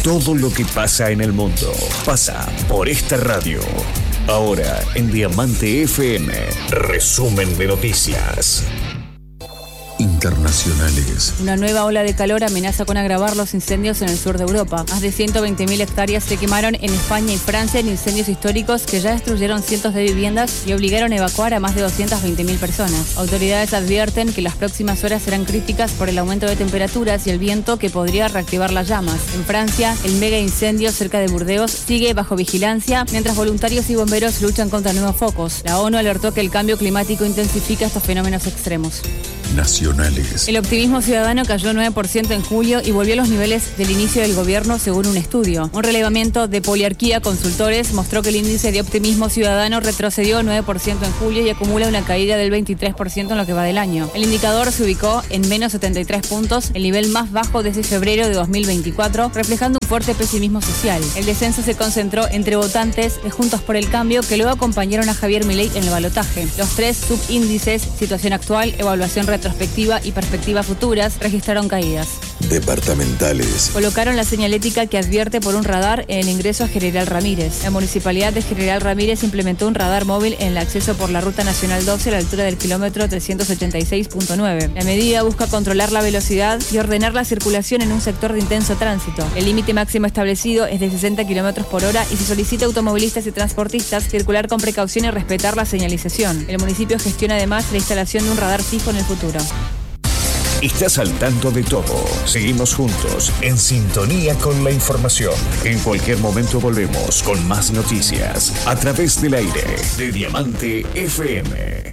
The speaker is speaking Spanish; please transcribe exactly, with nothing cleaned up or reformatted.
Todo lo que pasa en el mundo pasa por esta radio. Ahora en Diamante F M, resumen de noticias internacionales. Una nueva ola de calor amenaza con agravar los incendios en el sur de Europa. Más de ciento veinte mil hectáreas se quemaron en España y Francia en incendios históricos que ya destruyeron cientos de viviendas y obligaron a evacuar a más de doscientas veinte mil personas. Autoridades advierten que las próximas horas serán críticas por el aumento de temperaturas y el viento que podría reactivar las llamas. En Francia, el mega incendio cerca de Burdeos sigue bajo vigilancia, mientras voluntarios y bomberos luchan contra nuevos focos. La ONU alertó que el cambio climático intensifica estos fenómenos extremos. Nacionales. El optimismo ciudadano cayó nueve por ciento en julio y volvió a los niveles del inicio del gobierno según un estudio. Un relevamiento de Poliarquía Consultores mostró que el índice de optimismo ciudadano retrocedió nueve por ciento en julio y acumula una caída del veintitrés por ciento en lo que va del año. El indicador se ubicó en menos setenta y tres puntos, el nivel más bajo desde febrero de dos mil veinticuatro, reflejando un fuerte pesimismo social. El descenso se concentró entre votantes de Juntos por el Cambio, que luego acompañaron a Javier Milei en el balotaje. Los tres subíndices, situación actual, evaluación retrospectiva y perspectivas futuras, registraron caídas. Departamentales. Colocaron la señalética que advierte por un radar en el ingreso a General Ramírez. La municipalidad de General Ramírez implementó un radar móvil en el acceso por la Ruta Nacional doce a la altura del kilómetro trescientos ochenta y seis punto nueve. La medida busca controlar la velocidad y ordenar la circulación en un sector de intenso tránsito. El límite máximo establecido es de sesenta kilómetros por hora y se solicita a automovilistas y transportistas circular con precaución y respetar la señalización. El municipio gestiona además la instalación de un radar fijo en el futuro. Estás al tanto de todo. Seguimos juntos, en sintonía con la información. En cualquier momento volvemos con más noticias a través del aire de Diamante F M.